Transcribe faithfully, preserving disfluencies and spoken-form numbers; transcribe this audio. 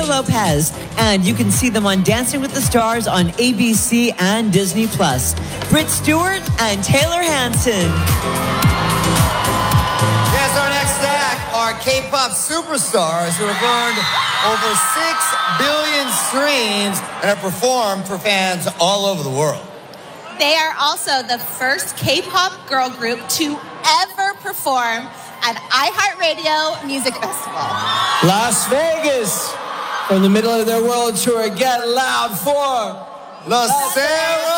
Lopez. And you can see them on Dancing with the Stars on A B C and Disney Plus. Britt Stewart and Taylor Hanson. Yes, our next act are K-pop superstars who have earned over six billion streams and have performed for fans all over the world. They are also the first K-pop girl group to ever perform at iHeartRadio Music Festival. Las Vegas, from the middle of their world tour, get loud for Los Ceros.